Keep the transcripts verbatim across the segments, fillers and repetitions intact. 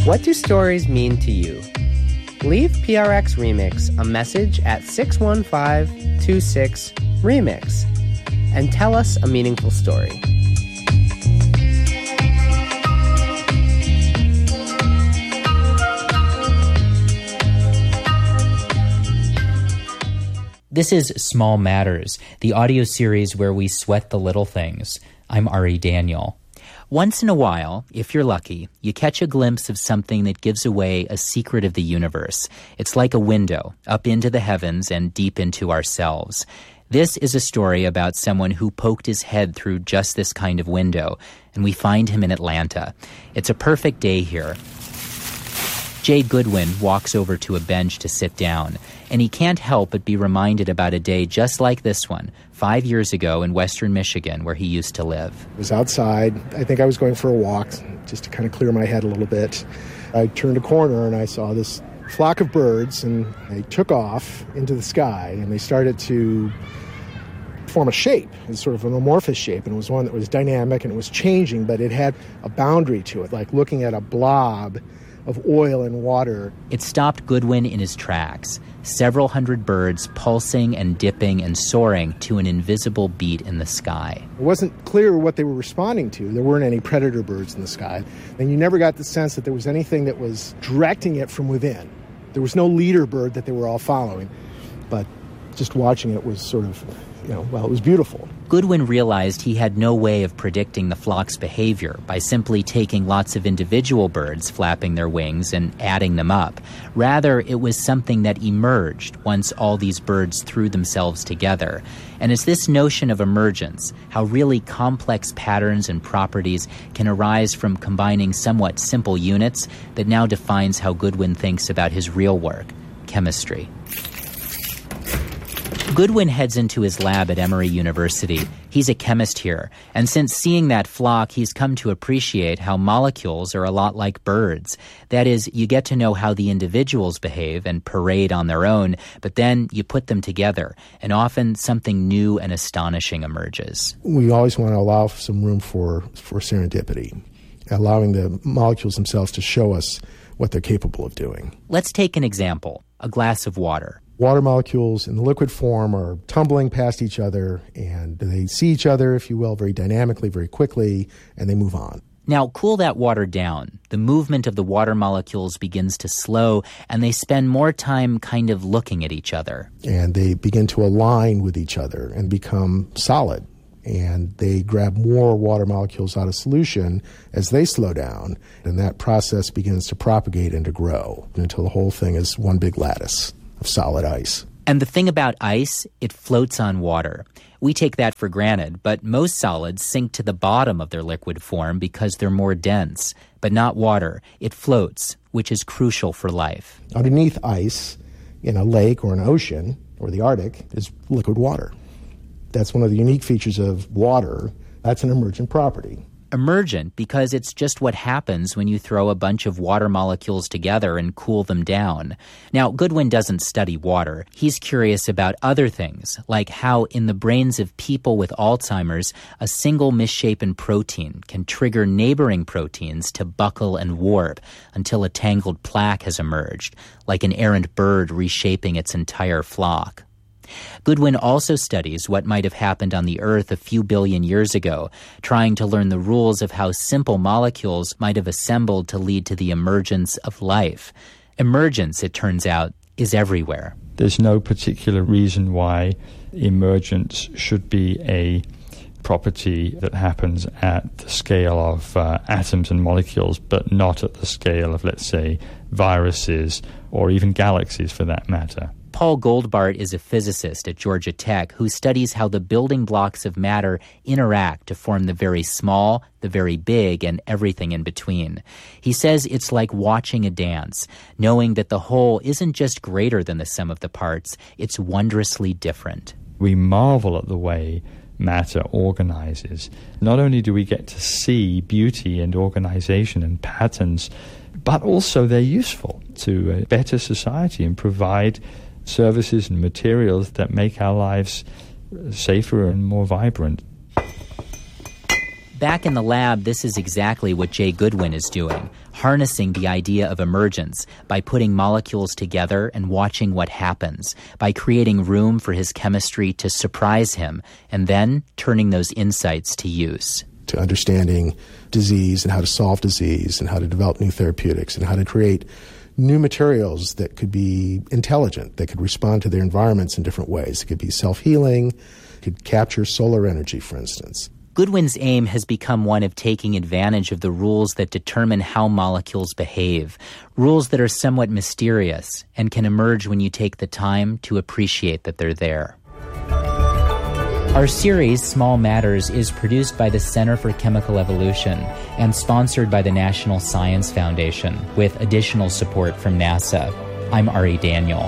What do stories mean to you? Leave P R X Remix a message at six one five two six remix and tell us a meaningful story. This is Small Matters, the audio series where we sweat the little things. I'm Ari Daniel. Once in a while, if you're lucky, you catch a glimpse of something that gives away a secret of the universe. It's like a window up into the heavens and deep into ourselves. This is a story about someone who poked his head through just this kind of window, and we find him in Atlanta. It's a perfect day here. Jay Goodwin walks over to a bench to sit down, and he can't help but be reminded about a day just like this one, five years ago in western Michigan, where he used to live. I was outside. I think I was going for a walk, just to kind of clear my head a little bit. I turned a corner, and I saw this flock of birds, and they took off into the sky, and they started to form a shape. It was sort of an amorphous shape, and it was one that was dynamic, and it was changing, but it had a boundary to it, like looking at a blob of oil and water. It stopped Goodwin in his tracks. Several hundred birds pulsing and dipping and soaring to an invisible beat in the sky. It wasn't clear what they were responding to. There weren't any predator birds in the sky. And you never got the sense that there was anything that was directing it from within. There was no leader bird that they were all following. But just watching it was sort of, you know, well, it was beautiful. Goodwin realized he had no way of predicting the flock's behavior by simply taking lots of individual birds flapping their wings and adding them up. Rather, it was something that emerged once all these birds threw themselves together. And it's this notion of emergence, how really complex patterns and properties can arise from combining somewhat simple units, that now defines how Goodwin thinks about his real work, chemistry. Goodwin heads into his lab at Emory University. He's a chemist here, and since seeing that flock, he's come to appreciate how molecules are a lot like birds. That is, you get to know how the individuals behave and parade on their own, but then you put them together, and often something new and astonishing emerges. We always want to allow some room for, for serendipity, allowing the molecules themselves to show us what they're capable of doing. Let's take an example, a glass of water. Water molecules in the liquid form are tumbling past each other, and they see each other, if you will, very dynamically, very quickly, and they move on. Now, cool that water down. The movement of the water molecules begins to slow, and they spend more time kind of looking at each other. And they begin to align with each other and become solid. And they grab more water molecules out of solution as they slow down, and that process begins to propagate and to grow until the whole thing is one big lattice of solid ice. And the thing about ice, it floats on water. We take that for granted, but most solids sink to the bottom of their liquid form because they're more dense. But not water. It floats, which is crucial for life. Underneath ice, in a lake or an ocean, or the Arctic, is liquid water. That's one of the unique features of water. That's an emergent property. Emergent because it's just what happens when you throw a bunch of water molecules together and cool them down. Now, Goodwin doesn't study water. He's curious about other things, like how in the brains of people with Alzheimer's, a single misshapen protein can trigger neighboring proteins to buckle and warp until a tangled plaque has emerged, like an errant bird reshaping its entire flock. Goodwin also studies what might have happened on the Earth a few billion years ago, trying to learn the rules of how simple molecules might have assembled to lead to the emergence of life. Emergence, it turns out, is everywhere. There's no particular reason why emergence should be a property that happens at the scale of uh, atoms and molecules, but not at the scale of, let's say, viruses or even galaxies for that matter. Paul Goldbart is a physicist at Georgia Tech who studies how the building blocks of matter interact to form the very small, the very big, and everything in between. He says it's like watching a dance, knowing that the whole isn't just greater than the sum of the parts, it's wondrously different. We marvel at the way matter organizes. Not only do we get to see beauty and organization and patterns, but also they're useful to a better society and provide services and materials that make our lives safer and more vibrant. Back in the lab, this is exactly what Jay Goodwin is doing, harnessing the idea of emergence by putting molecules together and watching what happens, by creating room for his chemistry to surprise him, and then turning those insights to use. To understanding disease and how to solve disease and how to develop new therapeutics and how to create new materials that could be intelligent, that could respond to their environments in different ways. It could be self-healing, could capture solar energy, for instance. Goodwin's aim has become one of taking advantage of the rules that determine how molecules behave, rules that are somewhat mysterious and can emerge when you take the time to appreciate that they're there. Our series, Small Matters, is produced by the Center for Chemical Evolution and sponsored by the National Science Foundation with additional support from NASA. I'm Ari Daniel.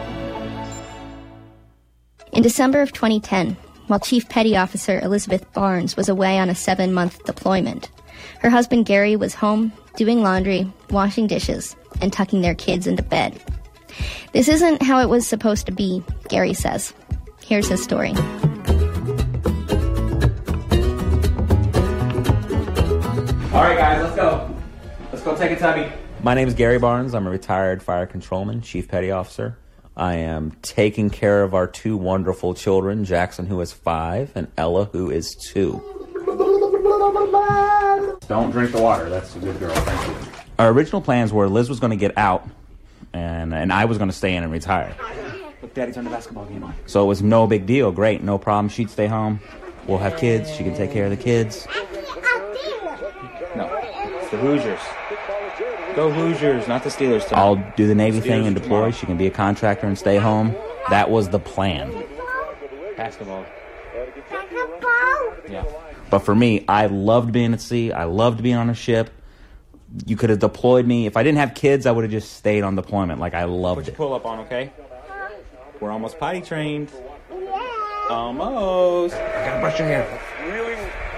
In December of twenty ten, while Chief Petty Officer Elizabeth Barnes was away on a seven-month deployment, her husband Gary was home doing laundry, washing dishes, and tucking their kids into bed. This isn't how it was supposed to be, Gary says. Here's his story. All right, guys, let's go. Let's go take a tubby. My name is Gary Barnes. I'm a retired fire controlman, Chief Petty Officer. I am taking care of our two wonderful children, Jackson, who is five, and Ella, who is two. Don't drink the water. That's a good girl. Thank you. Our original plans were Liz was going to get out, and and I was going to stay in and retire. Look, Daddy turned the basketball game on. So it was no big deal. Great, no problem. She'd stay home. We'll have kids. She can take care of the kids. No, it's the Hoosiers. Go Hoosiers, not the Steelers tonight. I'll do the Navy Steelers thing and deploy. Tomorrow. She can be a contractor and stay home. That was the plan. Basketball. Basketball? Yeah. But for me, I loved being at sea. I loved being on a ship. You could have deployed me. If I didn't have kids, I would have just stayed on deployment. Like, I loved it. Put your pull up on, okay? We're almost potty trained. Yeah. Almost. I gotta brush your hair. Really?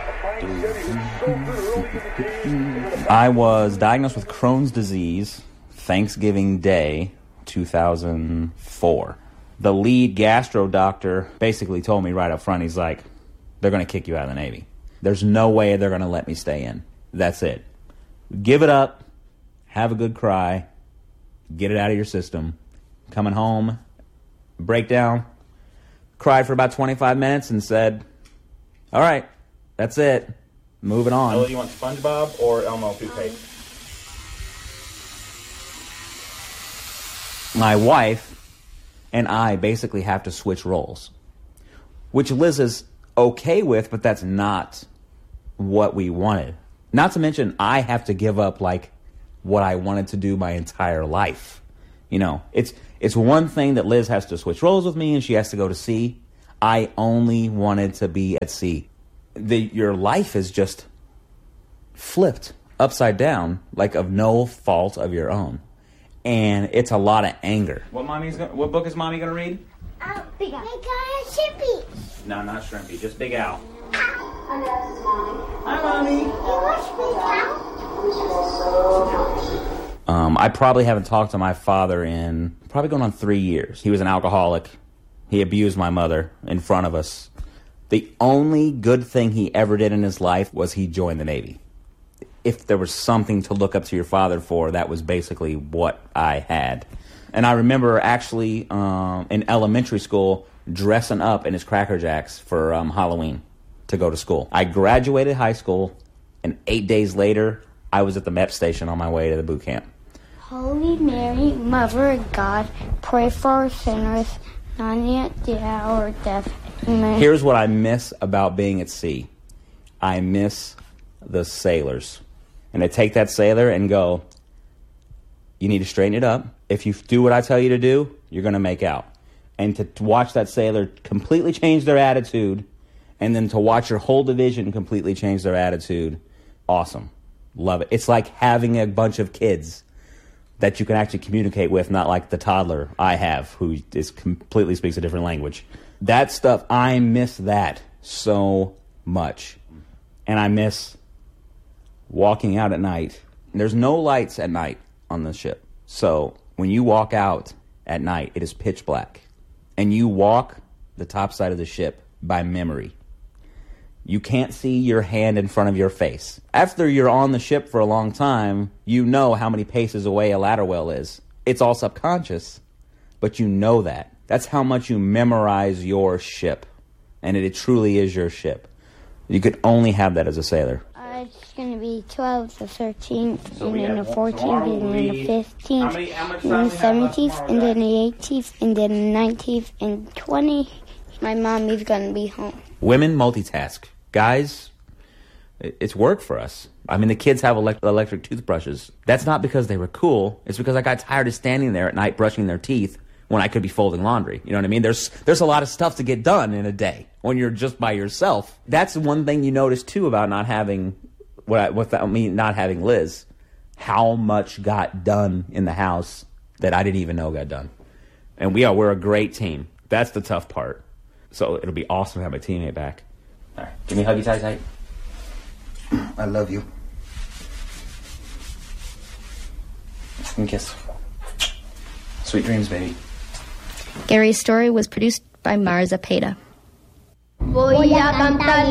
I was diagnosed with Crohn's disease Thanksgiving Day, two thousand four. The lead gastro doctor basically told me right up front, he's like, they're going to kick you out of the Navy. There's no way they're going to let me stay in. That's it. Give it up, have a good cry, get it out of your system. Coming home, breakdown, cried for about twenty-five minutes and said, all right, that's it. Moving on. Ella, you want SpongeBob or Elmo toothpaste? My wife and I basically have to switch roles, which Liz is okay with, but that's not what we wanted. Not to mention, I have to give up, like, what I wanted to do my entire life. You know, it's it's one thing that Liz has to switch roles with me and she has to go to sea. I only wanted to be at sea. The, your life is just flipped upside down, like of no fault of your own. And it's a lot of anger. What mommy's gonna, what book is mommy going to read? Oh, Big Al. Big Al Shrimpy. No, not Shrimpy, just Big Al. Hi, Mommy. You watch Big Al? Um, I probably haven't talked to my father in probably going on three years. He was an alcoholic. He abused my mother in front of us. The only good thing he ever did in his life was he joined the Navy. If there was something to look up to your father for, that was basically what I had. And I remember actually um, in elementary school dressing up in his Cracker Jacks for um, Halloween to go to school. I graduated high school, and eight days later, I was at the M E P station on my way to the boot camp. Holy Mary, Mother of God, pray for us sinners, not at the hour of death. Amen. Here's what I miss about being at sea. I miss the sailors. And I take that sailor and go, you need to straighten it up. If you do what I tell you to do, you're going to make out. And to, to watch that sailor completely change their attitude, and then to watch your whole division completely change their attitude, awesome. Love it. It's like having a bunch of kids that you can actually communicate with, not like the toddler I have who is completely speaks a different language. That stuff, I miss that so much. And I miss walking out at night. There's no lights at night on the ship. So when you walk out at night, it is pitch black. And you walk the top side of the ship by memory. You can't see your hand in front of your face. After you're on the ship for a long time, you know how many paces away a ladder well is. It's all subconscious, but you know that. That's how much you memorize your ship. And it, it truly is your ship. You could only have that as a sailor. Uh, it's going to be twelve, the thirteenth, So and we then have the fourteenth, tomorrow and then we- the fifteenth, How many- how much and time then we the have left seventeenth, tomorrow, and then Dad? the eighteenth, and then the nineteenth, and twentieth. My mommy's going to be home. Women multitask. Guys, it- it's work for us. I mean, the kids have elect- electric toothbrushes. That's not because they were cool. It's because I got tired of standing there at night brushing their teeth when I could be folding laundry. You know what I mean? There's there's a lot of stuff to get done in a day when you're just by yourself. That's one thing you notice too about not having what I, without me not having Liz. How much got done in the house that I didn't even know got done. And we are we're a great team. That's the tough part. So it'll be awesome to have my teammate back. All right, give me a huggy tight tight. I love you. Give me a kiss. Sweet dreams, baby. Gary's story was produced by Mara Zapata. Voy a cantar